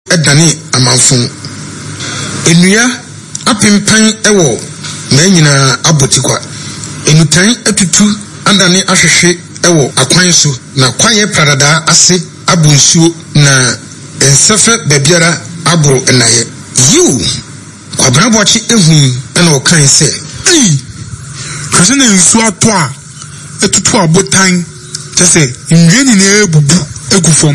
edane amanfo enua apempan ewo na nyina abotikwa enutan atutu andane ahwehwe ewo akwan so na kwaye parada ase abunsuo na ensefe bebiara abro enaye you kwabrabwachi ehun na okan se kwase na nsu ato a etutu abotan tese ndwani na ebubu egufom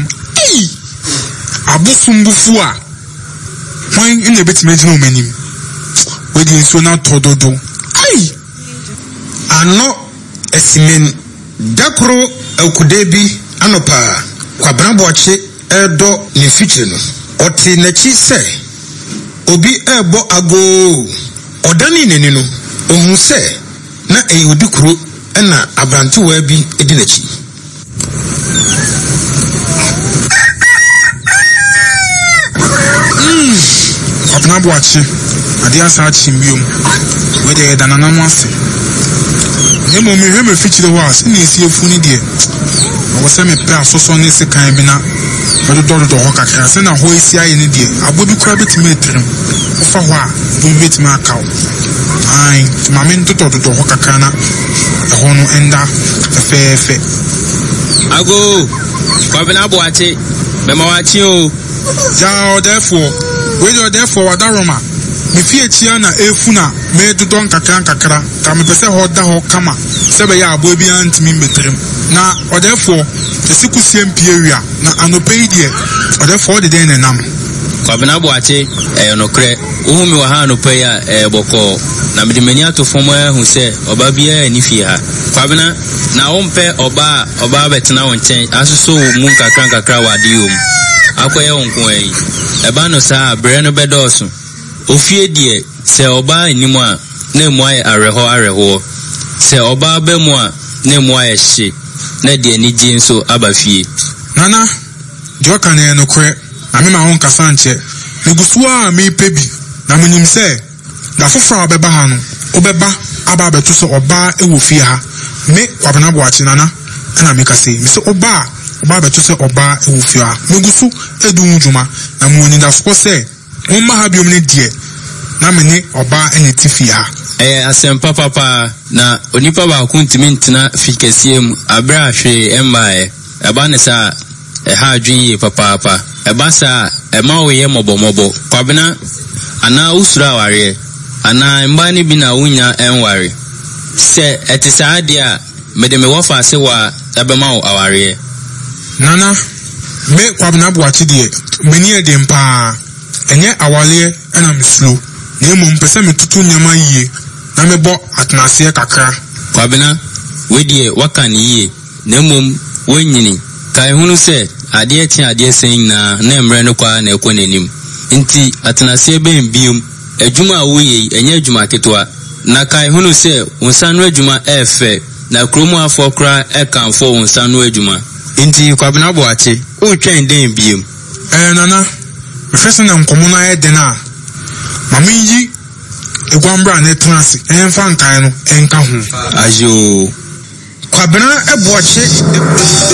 abusumbufu a wan ina betima gina omanim wedi nsu na tododo ano esimen dakro akudebi anopa kwabrabwachi edo ne fiche no oti nachi se obi ebo ago odani neni no ohun se na eyodikuro na abranti wa bi edi nachi abnabwachi ade asa chimbiom we de danana mwase nemo mi heme fichire wa se ni esi efuni de wo se me pe asoso ne se kan bi na we do ho kakra se na ho esi aye ne de abobi kura betime etrim ofa ho a bo betime akaw ai mame ntoto ho kakra na ho no enda fefe ago kwabnabwachi mema wachi o ja therefore wadaroma me fie chia na efuna me dodon kakra ka me pese ho da ho kama sebe ya abo bi antimi metrem na therefore esikusie mpiewia na anopei die therefore de den nam kwabnabwachi enokre uhumi wa ha anopei a boko na medimani atofom hu se oba bia ni fie ha kwabna na wompe oba betena wonchen asuso mu kakra wadiom akoye wonko yi eba no sa bre no bedoso ofie die se oba animu a na emu aye areho se oba ba mu a na emu aye hye na de ani gi nso aba fie nana joka na enokre na me ma won kasa nche negusuwa me pebi na munyim se da fofra obeba ha no obeba aba beto so oba ewo fie ha me kwabnabwachi nana na me kase me se oba beto se oba ewo fie ha negusu edu njuma na munyim da fo se won ha biom ne die na mene oba ene tifie ha asempa papa na onipa ba ku ntimi ntina fikasiem abra hwe embae eba ne sa ha adwin papa eba sa ema woye mobomobo kwabena ana usura ware ana mba ni bi na wunya enware se etisa ade a mede me wofa ase wa ebema wo aware nana me kwabnabwachi die meni ede mpa enye awale ena mislo na emo mpese metutu nyama yie na mebo atnase kakra kwabena wedie waka ni yie na emo wonyini kai hunu se ade sen na emre no kwa na ekonenim nti atnase ben biom adwuma woye enye adwuma ketwa na kai hunu se wonsanu adwuma efe na kromu afọ kra ekanfo wonsanu adwuma nti kwabnabwachi o twen den biom nana refese na nkomo na edena mama yi egwambra na etrance enfa nkan no enka ho ayo kwabena ebwachi